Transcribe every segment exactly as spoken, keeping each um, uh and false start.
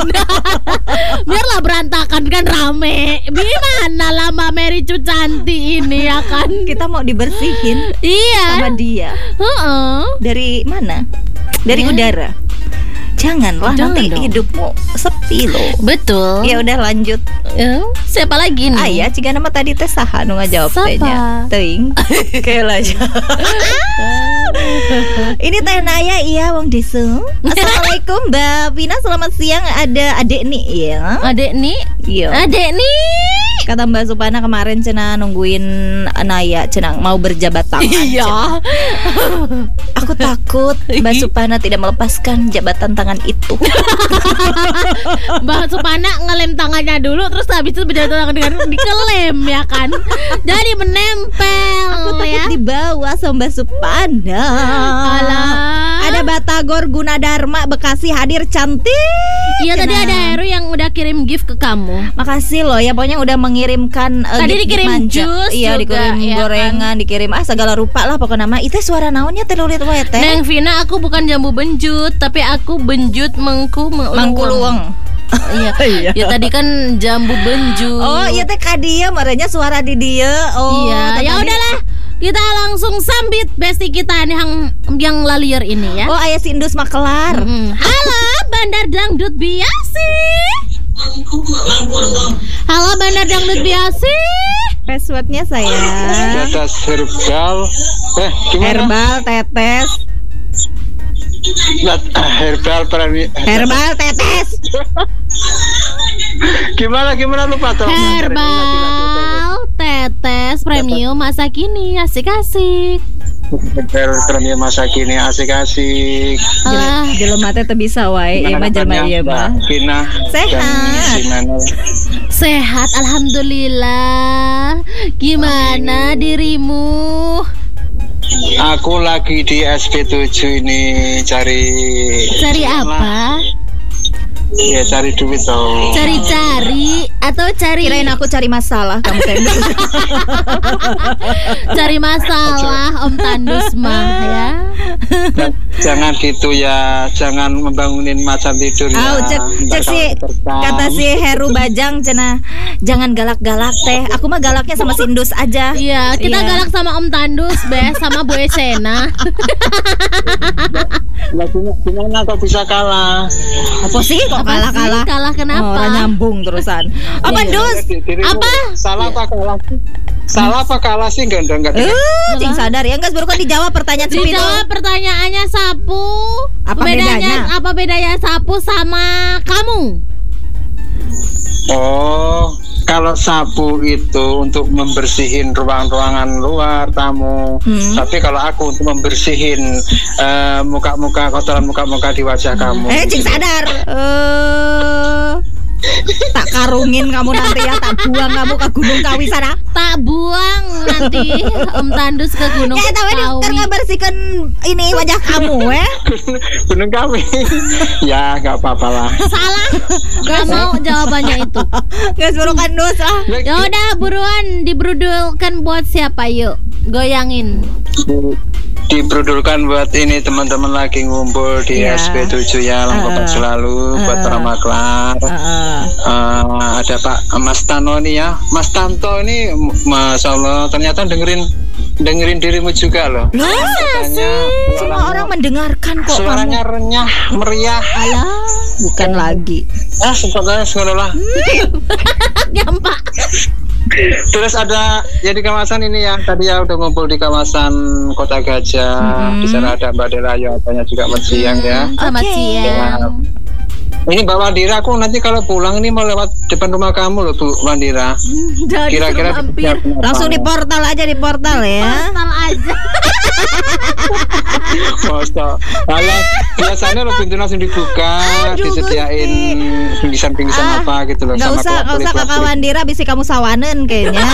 Biarlah berantakan kan rame. Gimana lah Mbak Mary Cu Cantik ini ya kan. Kita mau dibersihin. Iya. Sama dia. uh-uh. Dari mana? Dari Hmm. udara. Janganlah, Jangan nanti dong. hidupmu sepi loh. Betul. Ya udah lanjut. Eh, Siapa lagi nih? Ayah, jika nama tadi teh saha nu ngajawab Sapa? tehnya. Teuing. Kayak aja. Ini teh Naya iya wong desu. Assalamualaikum Mbak Vina, selamat siang. Ada adek nih ya. Adek nih. Iya. Adek nih. Kata Mbak Supana kemarin cena nungguin Naya cena mau berjabat tangan. Iya. Cenah. Aku takut Mbak Supana tidak melepaskan jabatan tangan itu. Mbak Supana ngelem tangannya dulu, terus habis itu berjalan tangan dengan dikelem ya kan. Jadi menempel. Aku takut ya. dibawa sama Mbak Supana. Alah. Ada Batagor Gunadarma Bekasi hadir cantik. Iya tadi Cenah. ada Heru yang udah kirim gift ke kamu. Makasih loh ya, pokoknya udah mengirimkan uh, Tadi gift dikirim manja. jus Iya, juga, dikirim ya gorengan, dikirim ah segala rupa lah pokoknya nama. Itu suara naonnya telulit wae teh. Neng Vina, aku bukan jambu benjut, tapi aku benjut mengku meluang. Mangku luweng. Iya. Iya. Ya tadi kan jambu benjut. Oh, iya teh ka dia merenya suara di dia. Oh, Iya, teh ya tadi- udahlah. Kita langsung sambit besti kita nih yang yang lalier ini ya. Oh, ayah si Indus Makelar. Mm. Halo Bandar Dangdut Biasi. Halo Bandar Dangdut Biasi. Passwordnya saya. Tetes herbal. Eh, gimana? Herbal tetes. Lat- herbal premi. Herbal tetes. Gimana gimana lupa tolong. Herbal tetes premium masa kini asik-asik. Herbal premium masa kini asik-asik. Ah, Jelema teh teu bisa wae ieu mah jelema ieu mah. Vina. Sehat. Gimana? sehat alhamdulillah. Gimana dirimu? Aku lagi di S P tujuh ini cari Cari apa? Ya cari duit toh. Cari-cari atau cari Kirain aku cari masalah kamu teh. cari masalah Om Tandus mah ya. Jangan gitu ya, jangan membangunin macan tidur ya. Au cek Ntar cek si kalau terkam. kata si Heru Bajang cenah jangan galak-galak teh. Aku mah galaknya sama si Indus aja. Iya, kita Iya. galak sama Om Tandus, Beh, sama Bu Esena. Lah, gimana- gimana kok bisa kalah? Apa sih kok Apa kalah-kalah? sih? Kalah kenapa? Oh, orang nyambung terusan. Oh, Pandus. Dirimu Apa? Salah apa kalah? Salah apa kalah sih? Enggak enggak enggak. Eh, cing sadar ya enggak baru kan dijawab pertanyaan si Pino. Dijawab pertanyaannya sapu. Apa bedanya? bedanya? Apa bedanya sapu sama kamu? Oh, kalau sapu itu untuk membersihin ruang-ruangan luar tamu. Hmm. Tapi kalau aku untuk membersihin eh, muka-muka kotoran muka-muka di wajah kamu. Eh, cing sadar. Eh tak karungin kamu nanti ya, tak buang kamu ke Gunung Kawi sana. Tak buang nanti Om Tandus ke Gunung Ya, tapi Kawi. kan bersihkan ini wajah kamu, eh. Gunung kami. Ya, nggak apa-apa lah. Salah. Gak mau jawabannya itu. Enggak suruh kan dos lah. Ya udah buruan dibrudulkan buat siapa yuk? Goyangin. Dibrudulkan buat ini teman-teman lagi ngumpul di Iya. S P tujuh ya, lengkap Uh, selalu buat uh. para maklar. Heeh. Eh, ada Pak Mas Tano nih ya, Mas Tanto ini, masya Allah ternyata dengerin dengerin dirimu juga loh. Loh, Katanya semua suaranya- orang mendengarkan kok suaranya renyah, meriah. kamu. Alah, bukan lagi. Ah, sebetulnya sekolah lah. Nyampak. Terus ada ya di kawasan ini ya, tadi ya udah ngumpul di kawasan Kota Gajah. Hmm. Di sana ada Mbak Delayo, banyak juga siang ya. Selamat Oke. siang. Ini Mbak Wandira, aku nanti kalau pulang ini mau lewat depan rumah kamu loh Bu Wandira. Jadi Kira-kira suruh mampir. siap- Langsung di portal aja di portal ya. Portal aja. Masa, kalau biasanya lo pintu langsung dibuka, Aduh, disediain pinggisan-pinggisan Ah, apa gitu loh. Nggak sama usah, nggak usah plastik. kakak Wandira, bisa kamu sawanen kayaknya.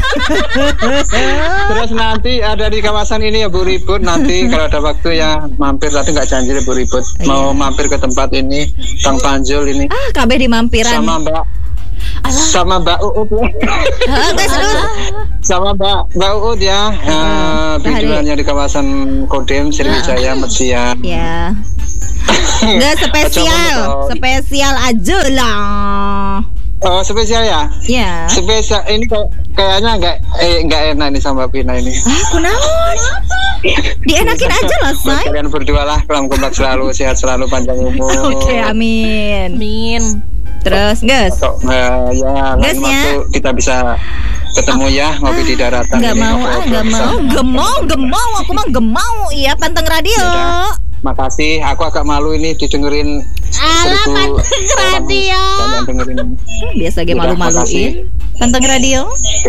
Terus nanti ada di kawasan ini ya Bu Ribut. Nanti kalau ada waktu ya mampir, tapi nggak janji deh Bu Ribut. Mau Iya. mampir ke tempat ini, Bang Panjul ini. Ah, kabeh di mampiran. Sama Mbak sama Mbak Uut ya. Ah, guys, aduh. Sama Mbak Mbak Uut ya. Eh, Mbak biduannya di kawasan Kodem Sriwijaya Mesia. Ya. Enggak spesial, spesial aja lah. Oh spesial ya? Ya. Spesial ini kayak, kayaknya nggak eh nggak enak nih sama Pina ini. Ah, kunaon? Dienakin aja lah, Buat say. kalian berdua lah, kelam kompak selalu, sehat selalu, panjang umur. Oke, amin. Min. Terus, guys. So, uh, ya, lain Gasnya. waktu kita bisa ketemu ya ngopi di daratan. Nggak ini, mau, ah, ngobrol-ngobrol nggak mau, bersama. gemau, gemau, aku mah gemau. Iya, Panteng Radio. Yaudah. Makasih, aku agak malu ini didengerin Alah, seribu Panteng orang. Radio. Kalian dengerin. Biasa ge Udah, malu-maluin. makasih. Panteng Radio. Oke.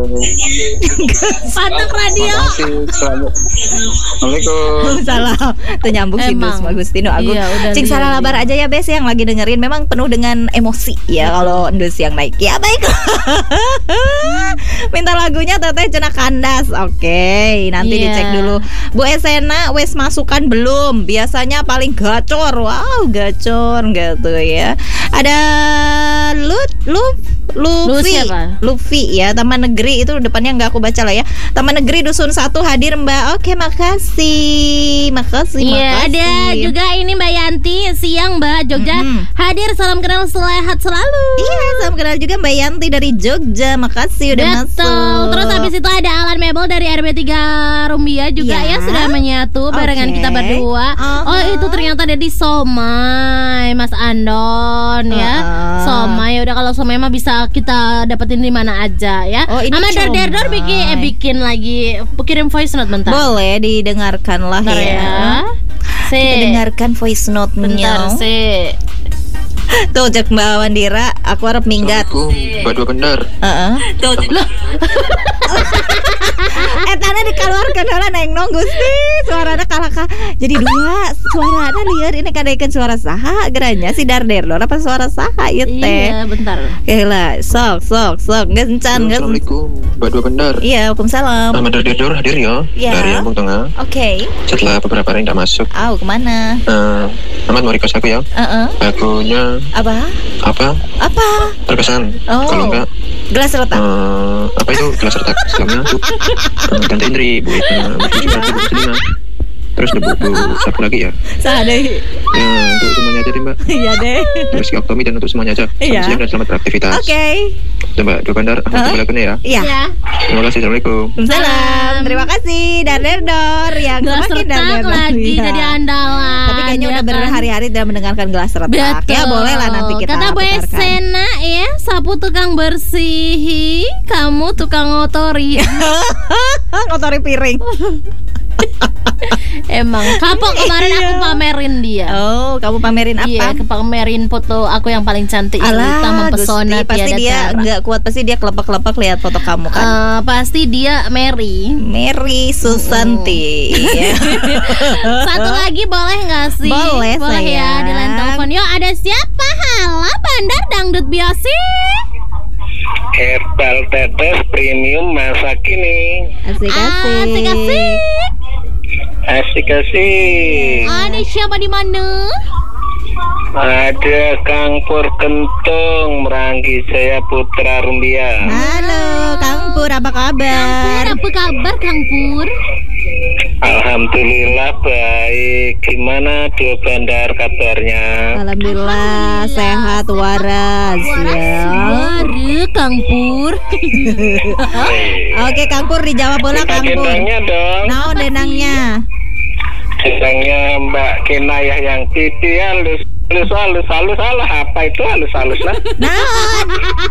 Panteng Radio. Makasih. Selamat. Assalamualaikum. Salah. Tuh nyambung sih Emang. Dus Agustino Agung. Iya, udah Cing lihat salah labar dia. aja ya Bes yang lagi dengerin. Memang penuh dengan emosi ya kalau Dus yang naik. Ya baik. Minta lagunya Teteh Cenah Kandas. Oke, nanti Iya. dicek dulu. Bu Esena wes masukan belum? Biasanya paling gacor. Wow, gacor gitu ya. Ada Lut Lut Lu Luffy, siapa? Luffy ya, Taman Negeri itu depannya nggak aku baca lah ya. Taman Negeri Dusun satu hadir Mbak. Oke, makasih, makasih, Iya, makasih. ada juga ini Mbak Yanti siang Mbak Jogja Mm-mm. hadir, salam kenal sehat selalu. Iya, salam kenal juga Mbak Yanti dari Jogja. Makasih udah Betul. masuk. Terus habis itu ada Alan Mebel dari R B tiga Rumbia juga Ya. ya sudah menyatu barengan Oke. kita berdua. Uh-huh. Oh, itu ternyata ada di Somai, Mas Andon ya. Uh-uh. Somai udah, kalau Somai mah bisa kita dapetin di mana aja ya. Oh, ini Sama Somai. Darderdor bikin eh, bikin lagi kirim voice note bentar. Boleh didengarkan lah Bentar ya. ya. Si. Kita dengarkan voice Bentar note-nya. sih. Tuh cek Mbak Wandira, aku harap minggat. Assalamualaikum, Mbak Dua Benar. Heeh. Tuh, loh. Eh tadi dikeluarkan lah neng nong Gusti. Suaranya kalaka. Jadi dua suaranya liar ini kadaikan suara saha geranya si Darderdor apa suara saha ieu teh. Iya, bentar. Oke lah, sok sok sok gencan gen. Assalamualaikum, Mbak Dua Benar. Iya, Waalaikumsalam. Ahmad Darderdor hadir ya Iya. dari Lampung Tengah. Oke. Setelah beberapa hari tidak masuk, Au kemana? uh, Ahmad mau request aku ya. Heeh. Lagunya Apa? apa? Apa? Terkesan. Oh. Kalau enggak, Gelas retak. uh, apa itu gelas retak? Sebelumnya aku uh, Tante Indri, Bu Ita, Bu Tujuh, Bu Selima. Terus Bu, Bu satu lagi ya. Saha deui. Ya, untuk semuanya aja deh Mbak. Iya deh. Terus ke Oktomi dan untuk semuanya aja. Selamat Iya. siang dan selamat beraktivitas. Oke. Udah Mbak Dua Bandar, aku Hah? coba lagunya ya. Iya. Ya. Terima kasih, Assalamualaikum. Waalaikumsalam. Terima kasih Darderdor yang Gelas semakin retak Darderdor. lagi Iya. jadi andalan. Tapi kayaknya ya udah kan? berhari-hari tidak mendengarkan gelas retak. Betul. Ya boleh lah nanti kita Kata Bu putarkan. Esena ya, sapu tukang bersih, kamu tukang ngotori. Ngotori piring. Emang kapok kemarin aku Iya. pamerin dia. Oh, kamu pamerin apa? Iya, ke pamerin foto aku yang paling cantik, cerita Alah, mempesona Gusti, pasti tiada dia tara. nggak kuat, pasti dia kelepek-kelepek lihat foto kamu kan. Eh, pasti dia Mary. Mary Susanti. Iya. Satu lagi boleh nggak sih? Boleh, boleh ya sayang. di line telepon. Yo, ada siapa? Halo, Bandar Dangdut Biosi. Herbal tetes premium masa kini. Asik asik. Asik asik. Asik asik. Ada siapa di mana? Ada Kang Pur Kentung Meranggi Jaya Putra Rumbia. Halo, Kang Pur, apa Kang kabar? Pur, apa kabar Kang Pur? Alhamdulillah baik. Gimana Dua Bandar kabarnya? Alhamdulillah sehat waras ya. Suara Kang Pur. Oke, Kang Pur dijawab bola Kang Pur. Gendangnya dong. Naon denangnya? Gendangnya Mbak Kinayah yang pipi halus. Halus halus halus halus apa itu halus halus lah. Naon?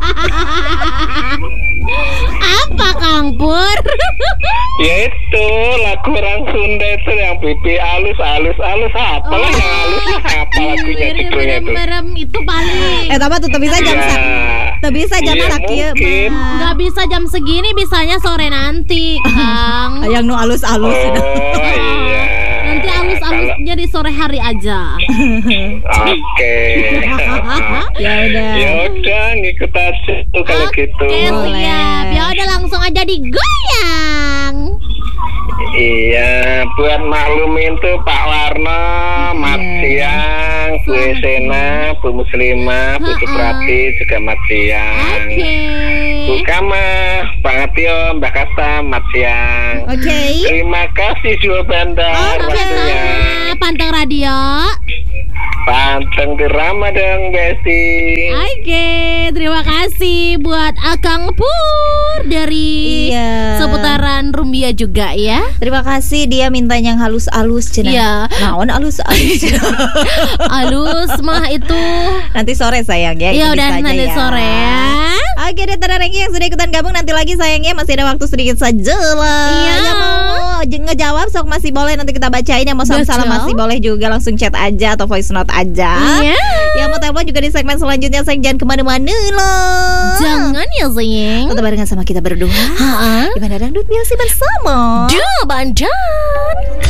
Apa Kang Pur? Ya itu lagu orang Sunda itu yang pipi halus halus halus apalah yang halus lah apa lagunya judulnya itu. Merem itu paling. Eh, tapi tuh bisa jam Ya. sak. Tuh bisa jam Iya, sak ieu mungkin. mah. Nggak bisa jam segini, bisanya sore nanti, Kang. Yang nu alus-alus. Oh iya. Nanti alus-alusnya di sore hari aja. Oke. Ya udah. Ya udah ngikut aja tuh kalau gitu. Oke, Boleh. siap. Ya udah langsung aja digoyang. Iya, buat maklumin tuh Pak Warno, Mat Iya. Siang, Bu Esena, Bu Muslimah, Bu Ha-ha. Suprati juga Mat Siang. Oke. Bu Kama, Pak Ngatio, Mbak Kasta, Mat Siang. Oke. Terima kasih Dua Bandar Oke, waktunya. sama. panteng radio. Panteng drama dong Besti. Oke, terima kasih buat Akang Pur dari Iya. seputaran Rumbia juga ya. Terima kasih, dia minta yang halus-halus cenah. Iya. Naon halus-halus. Alus mah itu. Nanti sore sayang ya. Ya itu udah bisa aja nanti ya. sore ya. Oke deh Tara Rengki yang sudah ikutan gabung, nanti lagi sayangnya masih ada waktu sedikit saja lah. Iya. Yang mau j- ngejawab sok masih boleh, nanti kita bacain. Yang mau salam-salam Betul. masih boleh juga, langsung chat aja atau voice note aja. Iya. Yang mau telepon juga di segmen selanjutnya, sayang jangan kemana-mana loh. Jangan ya sayang. Tetap barengan sama kita berdua. Ha-ha. Gimana dangdut biasa bersama. Duh, bandan.